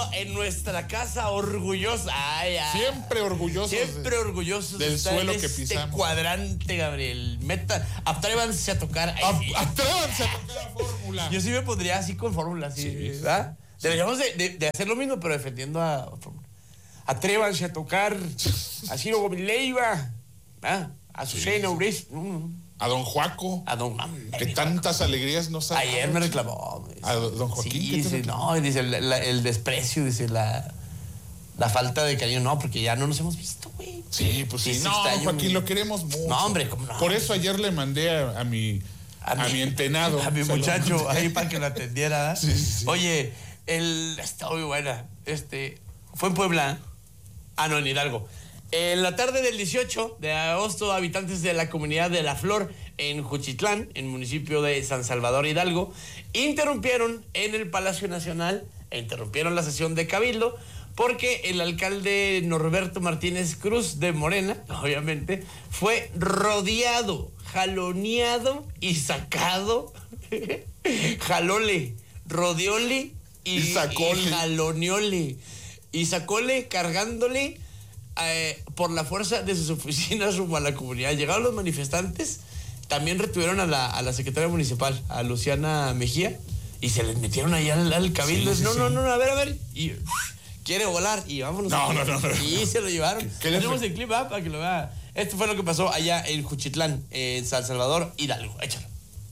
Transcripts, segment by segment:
en nuestra casa orgullosos. Siempre orgullosos. Siempre orgullosos del suelo que pisamos. Este cuadrante, Gabriel. Atrévanse a tocar. Atrévanse a tocar a Fórmula. Yo sí me pondría así con Fórmula, sí, ¿verdad? Deberíamos de hacer lo mismo, pero defendiendo a Fórmula. Atrévanse a tocar a Ciro Gómez Leiva, ¿verdad? A Susana Ures. A don Juaco. A don que tantas alegrías nos ha dado. Ayer me reclamó. A don Joaquín. Sí, dice, no, dice el desprecio, dice la falta de cariño. No, porque ya no nos hemos visto, güey. Sí, pues sí. No, Joaquín, lo queremos mucho. No, hombre, ¿cómo no? Por eso ayer le mandé a mi entenado. A mi muchacho ahí para que lo atendiera. Sí. Oye, está muy buena. Fue en Puebla. No, en Hidalgo. En la tarde del 18 de agosto, habitantes de la comunidad de La Flor, en Juchitlán, en el municipio de San Salvador, Hidalgo, interrumpieron en el Palacio Nacional, interrumpieron la sesión de Cabildo, porque el alcalde Norberto Martínez Cruz de Morena, obviamente, fue rodeado, jaloneado y sacado. Jalole, rodeóle y sacóle. Y jaloneóle. Y sacóle cargándole por la fuerza de sus oficinas rumbo a la comunidad. Llegaron los manifestantes, también retuvieron a la secretaria municipal, a Luciana Mejía, y se les metieron ahí al cabildo. No, a ver. Y quiere volar y vámonos. No. Y se lo llevaron. Tenemos el clip para que lo vea. Esto fue lo que pasó allá en Juchitlán, en San Salvador, Hidalgo. Échalo.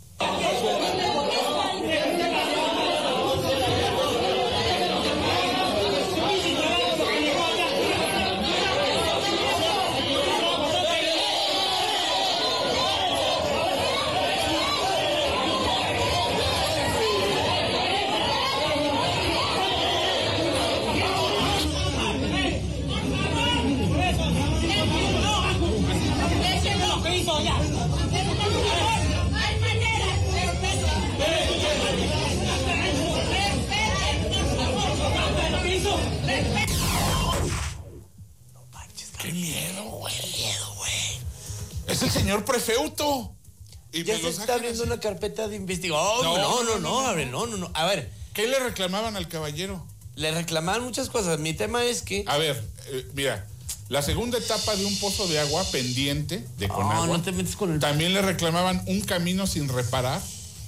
¡Qué miedo, güey! Es el señor prefeuto. Y ya se está abriendo una carpeta de investigación. No. A ver. ¿Qué le reclamaban al caballero? Le reclamaban muchas cosas. Mi tema es que... A ver, mira, la segunda etapa de un pozo de agua pendiente de Conagua. No te metes con el... También le reclamaban un camino sin reparar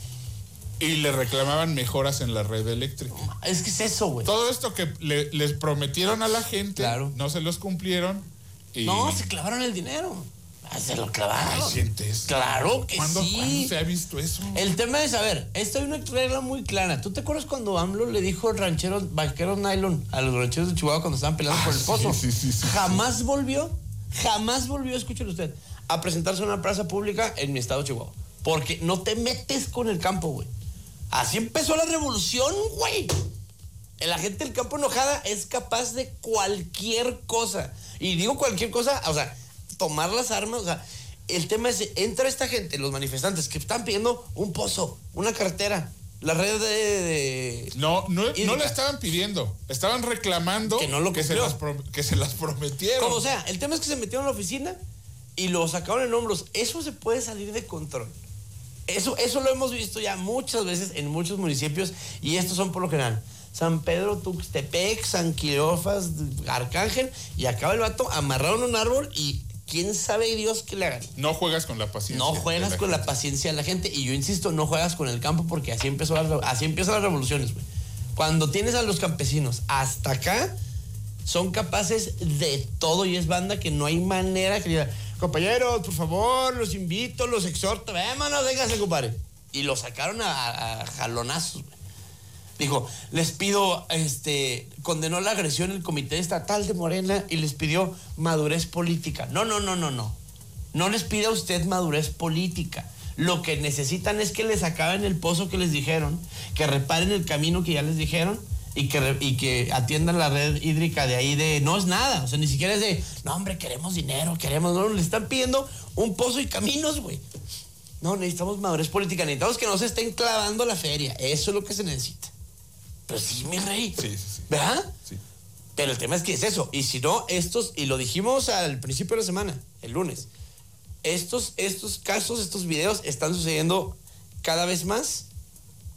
y le reclamaban mejoras en la red eléctrica. Es que es eso, güey. Todo esto que les prometieron a la gente, claro, no se los cumplieron. Y... No, se clavaron el dinero. Se lo clavaron. ¿Sientes? Claro que ¿Cuándo se ha visto eso? El tema es, a ver, esto hay una regla muy clara. ¿Tú te acuerdas cuando AMLO le dijo vaqueros nylon a los rancheros de Chihuahua cuando estaban peleando por el pozo? Sí. Jamás volvió, escúchelo usted, a presentarse en una plaza pública en mi estado de Chihuahua. Porque no te metes con el campo, güey. Así empezó la revolución, güey. La gente del campo enojada es capaz de cualquier cosa. Y digo cualquier cosa, o sea, tomar las armas, o sea, el tema es, entra esta gente, los manifestantes, que están pidiendo un pozo, una carretera, la red de No la estaban pidiendo, estaban reclamando que no lo que se las prometieron. Como sea, el tema es que se metieron a la oficina y lo sacaron en hombros. Eso se puede salir de control. Eso lo hemos visto ya muchas veces en muchos municipios, y estos son por lo general San Pedro, Tuxtepec, San Quirofas, Arcángel, y acaba el vato amarrado en un árbol y quién sabe Dios qué le hagan. No juegas con la paciencia. No juegas con la paciencia de la gente, y yo insisto, no juegas con el campo, porque así empiezan las revoluciones, güey. Cuando tienes a los campesinos hasta acá, son capaces de todo, y es banda que no hay manera que diga, compañeros, por favor, los invito, los exhorto, vámonos, véngase, compadre. Y lo sacaron a jalonazos, güey. Dijo, les pido, condenó la agresión el Comité Estatal de Morena y les pidió madurez política. No. No les pida usted madurez política. Lo que necesitan es que les acaben el pozo que les dijeron, que reparen el camino que ya les dijeron, y que atiendan la red hídrica de ahí no es nada, o sea, ni siquiera es de, no, hombre, queremos dinero, no, le están pidiendo un pozo y caminos, güey. No, necesitamos madurez política, necesitamos que no se estén clavando la feria, eso es lo que se necesita. Pero sí, mi rey. Sí. ¿Verdad? Sí. Pero el tema es que es eso, y si no, y lo dijimos al principio de la semana, el lunes, estos casos, estos videos están sucediendo cada vez más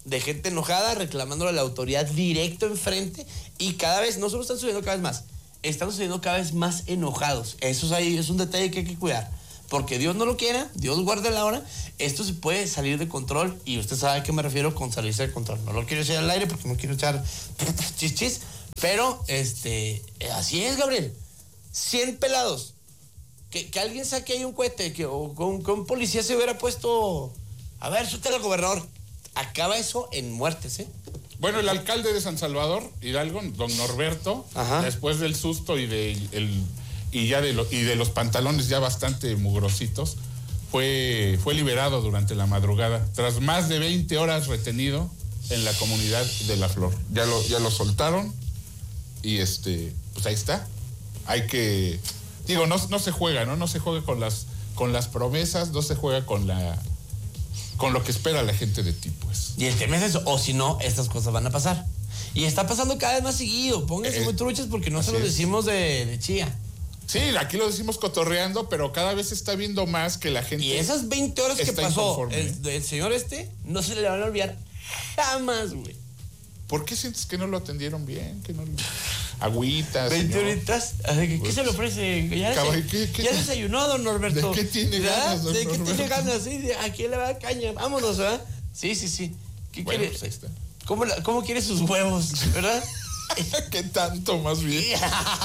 de gente enojada reclamándole a la autoridad directo enfrente y cada vez, no solo están subiendo cada vez más, están subiendo cada vez más enojados. Eso es un detalle que hay que cuidar. Porque Dios no lo quiera, Dios guarde la hora, esto se puede salir de control y usted sabe a qué me refiero con salirse de control. No lo quiero echar al aire porque no quiero echar chis, pero así es, Gabriel. 100 pelados. Que alguien saque ahí un cohete, o que un policía se hubiera puesto, a ver, suéltale al gobernador. Acaba eso en muertes, ¿eh? Bueno, el alcalde de San Salvador, Hidalgo, don Norberto, después del susto y de los pantalones ya bastante mugrositos, fue liberado durante la madrugada, tras más de 20 horas retenido en la comunidad de La Flor. Ya lo soltaron y pues ahí está. Hay que, digo, no se juega, ¿no? No se juega con las promesas, no se juega con lo que espera la gente de ti, pues. Y el tema es eso, o si no, estas cosas van a pasar. Y está pasando cada vez más seguido. Pónganse muy truchas porque no se lo decimos de chía. Sí, aquí lo decimos cotorreando, pero cada vez se está viendo más que la gente. Y esas 20 horas que pasó el señor no se le van a olvidar jamás, güey. ¿Por qué sientes que no lo atendieron bien? Que no agüitas. 20 horitas. ¿Qué se le ofrece? ¿Ya desayunó, don Norberto? ¿De qué tiene ganas, don Norberto? ¿De qué tiene ganas? Sí, ¿a quién le va a caña? Vámonos, ¿verdad? Sí. ¿Qué quiere? Pues ahí está. ¿Cómo quiere sus huevos, verdad? ¿Qué tanto, más bien?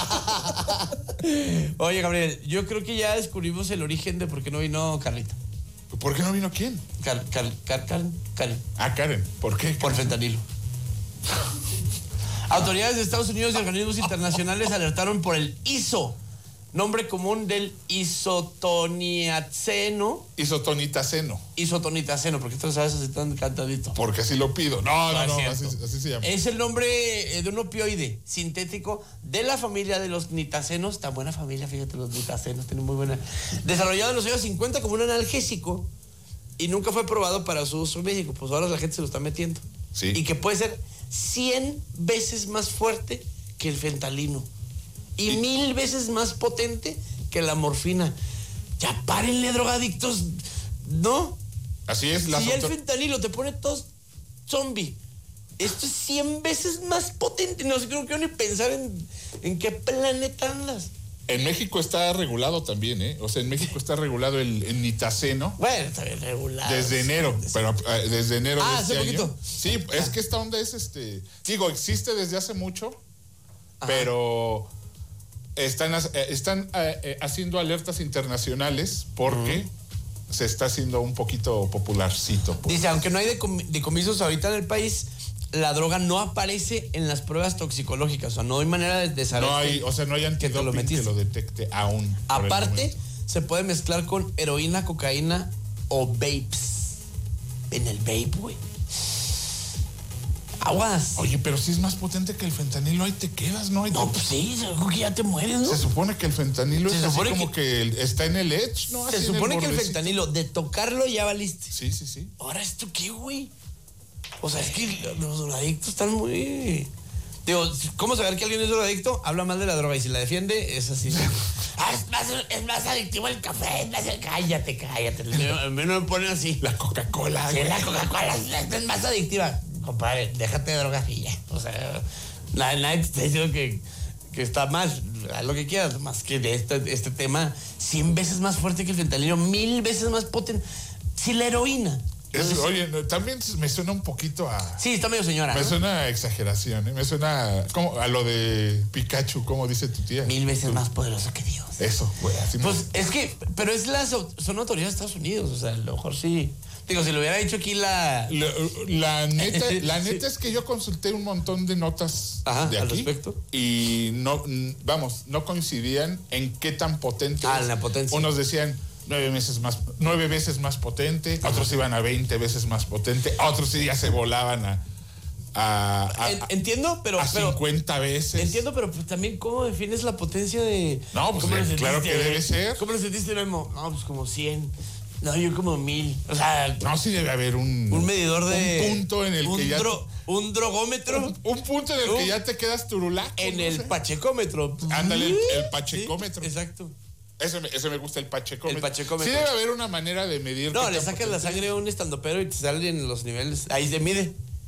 Oye, Gabriel, yo creo que ya descubrimos el origen de por qué no vino Carlita. ¿Por qué no vino quién? Karen. Karen. ¿Por qué? Por fentanilo. Autoridades de Estados Unidos y organismos internacionales alertaron por el ISO, nombre común del isotoniaceno. Isotonitaceno, porque tú lo sabes así tan cantadito. Porque así lo pido. No, así se llama. Es el nombre de un opioide sintético de la familia de los nitacenos. Tan buena familia, fíjate, los nitacenos tienen muy buena. Desarrollado en los años 50 como un analgésico y nunca fue probado para su uso en México. Pues ahora la gente se lo está metiendo. Sí. Y que puede ser 100 veces más fuerte que el fentanilo. Y 1000 veces más potente que la morfina. Ya párenle, drogadictos. ¿No? Así es. Si el fentanilo te pone todo zombie, esto es 100 veces más potente. No sé, creo que ni pensar en qué planeta andas. En México está regulado también, ¿eh? O sea, en México está regulado el nitaceno. Bueno, está bien regulado. Desde enero, pero desde enero de este hace poquito. año. Sí, es que esta onda es digo, existe desde hace mucho, pero están haciendo alertas internacionales porque se está haciendo un poquito popularcito. Pues. Dice, aunque no hay decomisos ahorita en el país, la droga no aparece en las pruebas toxicológicas. O sea, no hay manera de saber. No hay antidoping que lo detecte aún. Aparte, se puede mezclar con heroína, cocaína o vapes. En el vape, güey. Aguas. Oye, pero si es más potente que el fentanilo, ahí te quedas, ¿no? No, pues sí, que ya te mueres, ¿no? Se supone que el fentanilo es así como que está en el edge, ¿no? Se supone que el fentanilo, de tocarlo ya valiste. Sí. Ahora, ¿esto qué, güey? O sea, es que los drogadictos están muy... Digo, ¿cómo saber que alguien es drogadicto? Habla mal de la droga y si la defiende, es así. Es más adictivo el café. Cállate. A mí no me ponen así. La Coca-Cola. Sí, la Coca-Cola es más adictiva. Compadre, déjate de drogas y ya. O sea, nadie te está diciendo que está mal. Haz lo que quieras. Más que de este tema, 100 veces más fuerte que el fentanilo, 1000 veces más potente. Si la heroína... Oye, también me suena un poquito a... Sí, está medio señora. Me suena a exageración, ¿eh? Me suena como a lo de Pikachu, como dice tu tía. 1000 veces más poderoso que Dios. Eso, güey. Pues es que, pero son autoridades de Estados Unidos, o sea, a lo mejor sí. Digo, si lo hubiera dicho aquí la neta es que yo consulté un montón de notas de aquí al respecto. Y no coincidían en qué tan potente es. La potencia. Unos decían 9 veces más potente, otros iban a 20 veces más potente, otros sí ya se volaban entiendo, pero 50 veces. Entiendo, pero también ¿cómo defines la potencia de? No, pues claro que debe ser. ¿Cómo lo sentiste, Memo? No, pues como 100. No, yo como 1000. O sea, no, sí debe haber un medidor de un punto en el que ya un drogómetro. Un punto en el que ya te quedas turulaco. En el pachecómetro. Ándale, el pachecómetro. Sí, exacto. Ese me gusta, el pachecómetro. El pachecómetro. Sí debe haber una manera de medir. No, le sacas la sangre a un estandopero y te salen los niveles. Ahí se mide.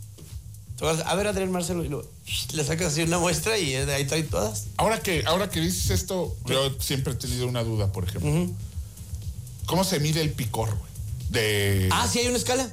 A ver, Adrián Marcelo, y luego le sacas así una muestra y de ahí trae todas. Ahora que dices esto, yo siempre he tenido una duda, por ejemplo. ¿Cómo se mide el picor, güey? Sí, hay una escala.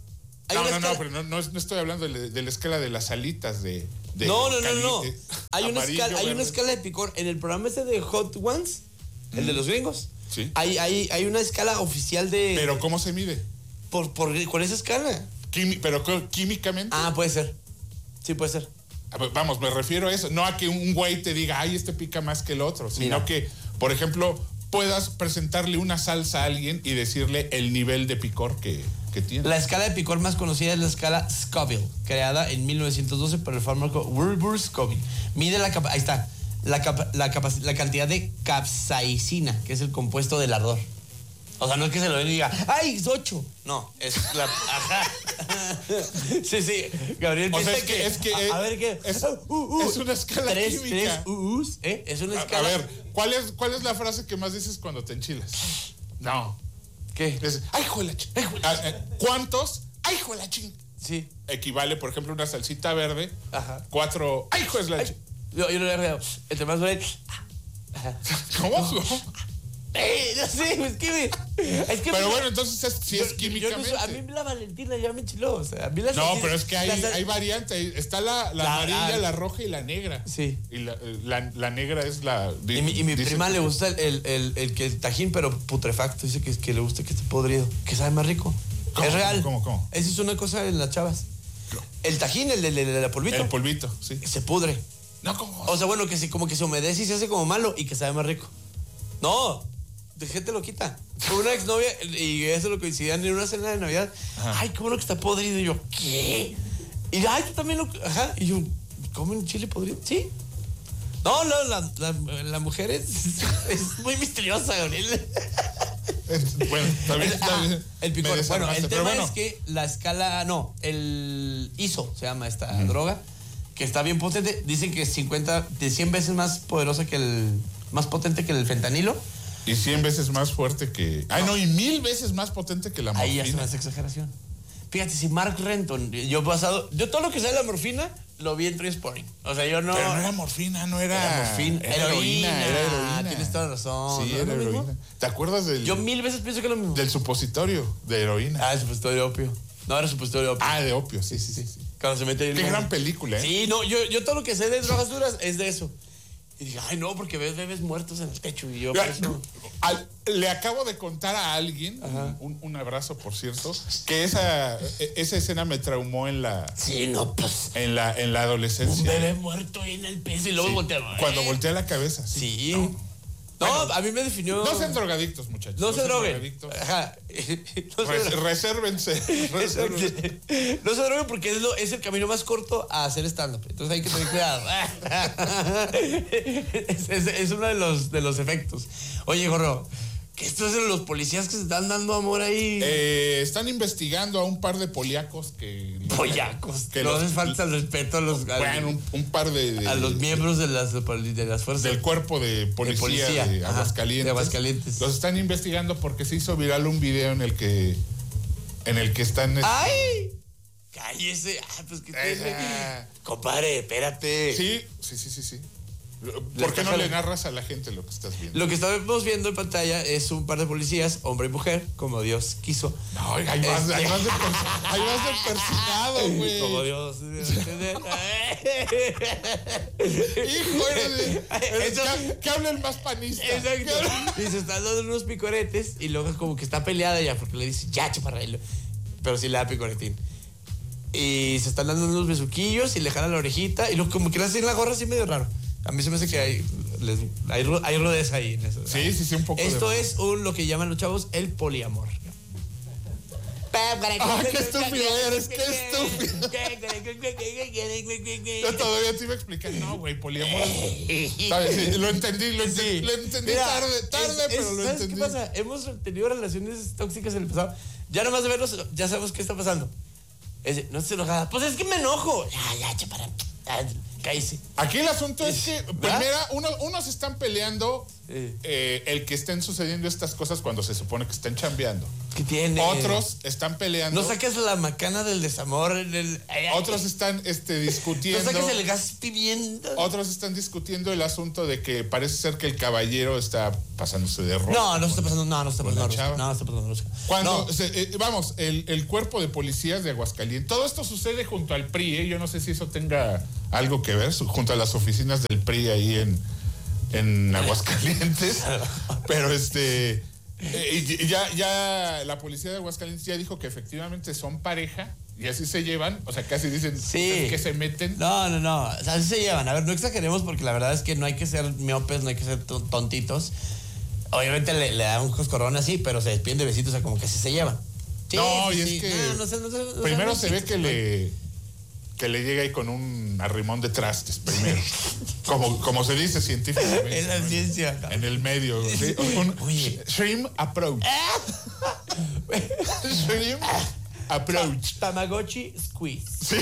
Pero no estoy hablando de la escala de las alitas de no. Hay una escala de picor. En el programa de Hot Ones, el de los gringos, sí. Hay una escala oficial de... ¿Pero cómo se mide? Con esa escala. ¿Pero químicamente? Puede ser. Sí, puede ser. Vamos, me refiero a eso. No a que un güey te diga, este pica más que el otro, sino que, por ejemplo, puedas presentarle una salsa a alguien y decirle el nivel de picor que tiene. La escala de picor más conocida es la escala Scoville, creada en 1912 por el fármaco Wilbur Scoville. Mide ahí está, la cantidad de capsaicina, que es el compuesto del ardor. O sea, no es que se lo den y diga, ¡ay, es 8! No, es la... Ajá. Sí, Gabriel. O sea, es que a ver, ¿qué? Es una escala química. Es una escala... A ver, ¿cuál es la frase que más dices cuando te enchilas? No. ¿Qué? Es, ¡ay, hijo de la ching! ¿Cuántos? ¡Ay, hijo de la ching! Sí. Equivale, por ejemplo, una salsita verde. Ajá. 4. ¡Ay, hijo de la ching! Yo no le he dado. Entre más duele... ¿Cómo? No sé, es que pero bueno, entonces si es químicamente. A mí la Valentina ya me enchiló, o sea, a mí pero es que hay variantes. Está la amarilla, la roja y la negra. Sí. Y la negra es la... Y mi prima le gusta el tajín, pero putrefacto. Dice que le gusta que esté podrido, que sabe más rico. ¿Cómo, es real. ¿Cómo? Esa es una cosa en las chavas. El tajín, el de polvito. El polvito, sí. Se pudre. No, ¿cómo? O sea, bueno, como que se humedece y se hace como malo y que sabe más rico. No, de gente lo quita. Fue una exnovia y eso lo coincidían en una cena de Navidad. Ajá. Ay, qué bueno que está podrido. Y yo, ¿qué? Y ay, tú también lo... Ajá. Y yo, ¿comen chile podrido? Sí. No, la mujer es muy misteriosa, Gabriel. Bueno, también el picor. Bueno, el tema es que la escala... No, el ISO se llama esta droga, que está bien potente. Dicen que es 100 veces más poderosa más potente que el fentanilo. Y 100 veces más fuerte que... Ay, no, y 1000 veces más potente que la morfina. Ahí ya es más exageración. Fíjate, si Mark Renton, yo todo lo que sea de la morfina, lo vi en Trainspotting. O sea, yo no... Pero no era morfina, no era... morfina, era heroína. Tienes toda la razón. Sí, era heroína. ¿Te acuerdas del... Yo 1000 veces pienso que es lo mismo. Del supositorio de heroína. El supositorio de opio. No, era supositorio de opio. De opio, sí. Cuando se mete... Qué gran película, ¿eh? Sí, no, yo todo lo que sé de drogas duras es de eso. Y dije, ay, no, porque ves bebés muertos en el techo. Y yo, le acabo de contar a alguien, un abrazo, por cierto, que esa escena me traumó en la... Sí, no, pues... En la adolescencia. Un bebé muerto ahí en el piso y luego volteaba. Cuando voltea la cabeza. Sí. No, bueno, a mí me definió... No sean drogadictos, muchachos. No se droguen. Ajá. Resérvense. No se droguen porque es el camino más corto a hacer stand-up. Entonces hay que tener cuidado. Es uno de los efectos. Oye, Gorro, ¿qué esto es de los policías que se están dando amor ahí? Están investigando a un par de poliacos que... Poliacos. Que no les falta el respeto a los... Bueno, un par de... A los miembros de las fuerzas... Del cuerpo de policía de Aguascalientes. De Aguascalientes. Los están investigando porque se hizo viral un video en el que están... ¡Ay! Cállese. Pues que tiene... Compadre, espérate. Sí. ¿Por qué no le narras a la gente lo que estás viendo? Lo que estamos viendo en pantalla es un par de policías, hombre y mujer, como Dios quiso. No, hay más de persinado, güey. Como Dios. Hijo, que hable el más panista. Exacto. Y se están dando unos picoretes y luego como que está peleada ya porque le dice, ya, chaparrelo. Pero sí le da picoretín. Y se están dando unos besuquillos y le jalan la orejita y luego como que le hacen la gorra así medio raro. A mí se me hace que hay rodez ahí en eso. Sí, un poco. Esto es lo que llaman los chavos el poliamor. ¡Qué estúpido eres! ¡Qué estúpido! Yo todavía te iba a explicar. No, güey, poliamor. ¿Sabes? Sí, lo entendí Mira, tarde, pero lo entendí. ¿Sabes qué pasa? Hemos tenido relaciones tóxicas en el pasado. Ya nomás de verlos, ya sabemos qué está pasando. No estés enojada. Pues es que me enojo. Ya, chapara. cállese. Aquí el asunto es que, primera, unos están peleando el que estén sucediendo estas cosas cuando se supone que están chambeando. ¿Qué tiene? Otros están peleando. No saques la macana del desamor. Otros están discutiendo. No saques el gas pimienta. Otros están discutiendo el asunto de que parece ser que el caballero está pasándose de rojo. No está pasando. No está pasando. Cuando, vamos, el cuerpo de policías de Aguascalientes, todo esto sucede junto al PRI, yo no sé si eso tenga algo que ver, junto a las oficinas del PRI ahí en Aguascalientes, pero ya la policía de Aguascalientes ya dijo que efectivamente son pareja y así se llevan, o sea, casi dicen que se meten. No, o sea, así se llevan. A ver, no exageremos porque la verdad es que no hay que ser miopes, no hay que ser tontitos. Obviamente le dan un coscorrón así, pero se despiden de besitos, o sea, como que así se llevan. Sí, no, sí, y es sí. que No sé, primero se ve que le llega ahí con un arrimón de trastes primero. como se dice científicamente. Es la ciencia. En el medio. ¿Sí? Oye. Shrimp approach. Shrimp approach. Tamagotchi squeeze. Sí.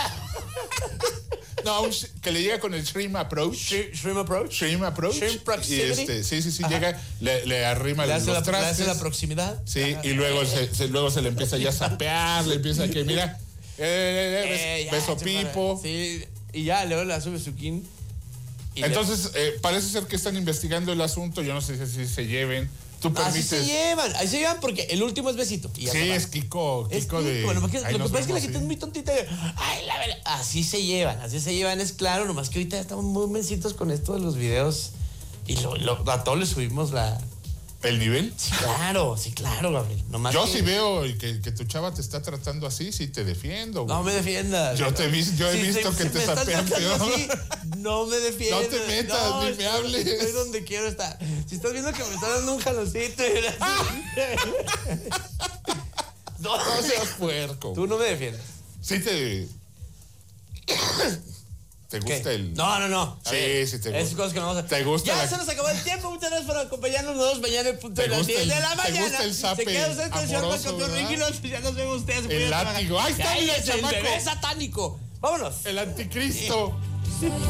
No, que le llega con el shrimp approach. Shrimp approach. Shrimp approach. Shrimp proximity. Sí, llega, le arrima los trastes. Le hace la proximidad. Sí, y luego se le empieza ya a sapear, le empieza a que, mira, beso pipo. Sí, y ya, luego le sube su kin. Entonces, parece ser que están investigando el asunto, yo no sé si se lleven. ¿Tú permites? Ahí se llevan porque el último es besito. Sí, es Kiko de... Bueno, lo que pasa es que la gente es muy tontita. Ay, así se llevan, es claro, nomás que ahorita ya estamos muy mencitos con esto de los videos y a todos les subimos ¿El nivel? Sí, claro, Gabriel. Yo sí veo que tu chava te está tratando así, sí te defiendo. No me defiendas. Yo he visto que te sapean peor. No me defiendas. No te metas, ni me hables. Estoy donde quiero estar. Si estás viendo que me está dando un jaloncito. No seas puerco. Tú no me defiendes. Sí ¿Te gusta el...? No. Sí te gusta. Esas cosas que no vamos a... ¿Te gusta? Ya se nos acabó el tiempo. Muchas gracias por acompañarnos. Nos vemos mañana en punto de las 10 de la mañana. ¿Te gusta el zape? Se queda usted con el señor Juan Campeón Rígilos. Ya nos vemos ustedes. El látigo. ¡Ahí está, mira, el chamaco! bebé satánico. Vámonos. El anticristo.